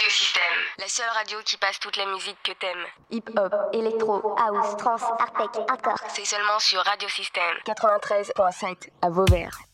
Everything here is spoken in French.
Radio Système, la seule radio qui passe toute la musique que t'aimes. Hip-hop, électro, house, trance, hardtech, hardcore. C'est seulement sur Radio Système 93.7 à Vauvert.